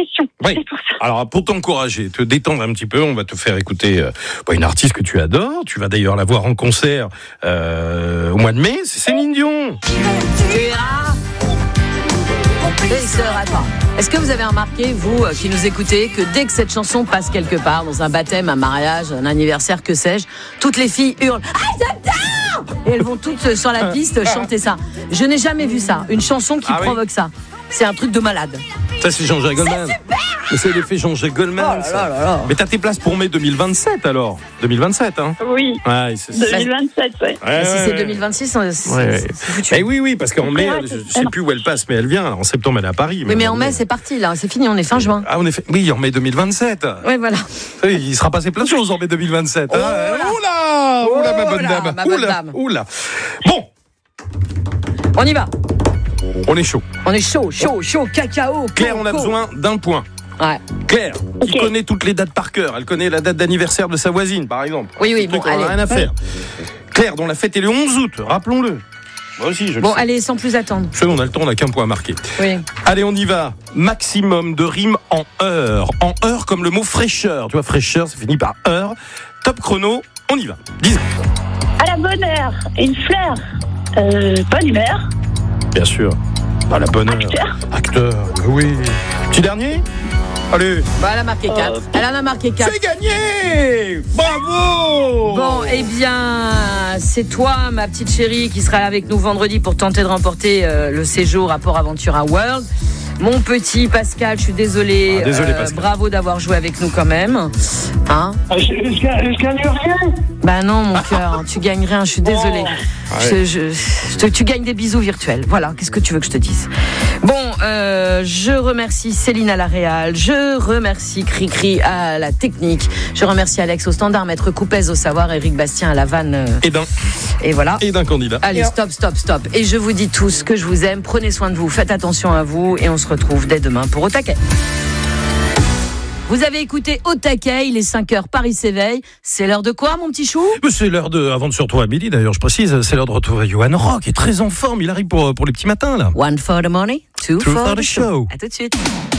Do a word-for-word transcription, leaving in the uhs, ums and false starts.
question. Oui. C'est pour ça. Alors, pour t'encourager, te détendre un petit peu, on va te faire écouter euh, bah, une artiste que tu adores. Tu vas d'ailleurs la voir en concert euh, au mois de mai. C'est Céline Dion. Belle sœur, attends. Est-ce que vous avez remarqué, vous euh, qui nous écoutez, que dès que cette chanson passe quelque part, dans un baptême, un mariage, un anniversaire, que sais-je, toutes les filles hurlent « Ah, j'adore !» Et elles vont toutes euh, sur la piste chanter ça. Je n'ai jamais vu ça. Une chanson qui Ah oui. provoque ça. C'est un truc de malade. Ça, c'est Jean-Jacques Goldman. C'est super. C'est l'effet Jean-Jacques Goldman. Oh là ça. là là là. Mais t'as tes places pour mai deux mille vingt-sept alors. deux mille vingt-sept, hein. Oui, Ouais, c'est ça. deux mille vingt-sept, ouais. Ouais, si ouais, c'est ouais. deux mille vingt-six, c'est, Ouais, c'est, ouais. c'est foutu. Eh oui, oui, parce qu'en mai, Ouais, je c'est- sais plus où elle passe, mais elle vient. En septembre, elle est à Paris. Oui, mais en mai, c'est parti, là. C'est fini, on est fin juin. Ah, on est fait... Oui, en mai deux mille vingt-sept. Oui, voilà. Oui, il sera passé plein de choses en mai deux mille vingt-sept. Oh hein. là. Oula, oula, ma Oh bonne là, dame. ma bonne Oula, dame. oula. Bon, On y va. on est chaud. On est chaud, chaud, chaud, cacao. Claire, on a coco. besoin d'un point. Ouais. Claire, qui Ok. connaît toutes les dates par cœur. Elle connaît la date d'anniversaire de sa voisine, par exemple. Oui, oui, Ce truc, bon, on n'a allez. rien à faire. Claire, dont la fête est le onze août, rappelons-le. Moi aussi, je le Bon, sais. allez, sans plus attendre. Je sais, on a le temps, on n'a qu'un point marqué. Oui. Allez, on y va. Maximum de rimes en heure. En heure comme le mot fraîcheur. Tu vois, fraîcheur, ça finit par heure. Top chrono, on y va. dix À la bonne heure, une fleur. Euh, bonne humeur. Bien sûr. À la bonne heure. Acteur. Acteur, oui. Petit dernier. Allez. Bah, elle a marqué quatre. Euh, Elle en a marqué quatre. C'est gagné. Bravo. Bon, eh bien, c'est toi, ma petite chérie, qui sera avec nous vendredi pour tenter de remporter euh, le séjour à Port Aventure à World. Mon petit Pascal, je suis désolée. Ah, désolé, Pascal. Bravo d'avoir joué avec nous quand même. Hein? Je, je, je gagne rien. Bah non, mon cœur, tu gagnes rien, je suis désolée. Je, je, je te- tu gagnes des bisous virtuels. Voilà, qu'est-ce que tu veux que je te dise? Bon, euh, je remercie Céline à la réal, je remercie Cricri à la technique, je remercie Alex au standard, Maître Coupez au savoir, Éric Bastien à la vanne. euh, Et d'un, Et voilà. et d'un candidat. Allez, stop, stop, stop. Et je vous dis tous que je vous aime, prenez soin de vous, faites attention à vous et on se retrouve dès demain pour Au Taquet. Vous avez écouté Au Taquet, il est cinq heures, Paris s'éveille. C'est l'heure de quoi, mon petit chou? C'est l'heure de, avant de se retrouver à midi d'ailleurs, je précise, c'est l'heure de retrouver Johan Rock, qui est très en forme, il arrive pour, pour les petits matins là. One for the money, two, Two for, for the the show. show. À tout de suite.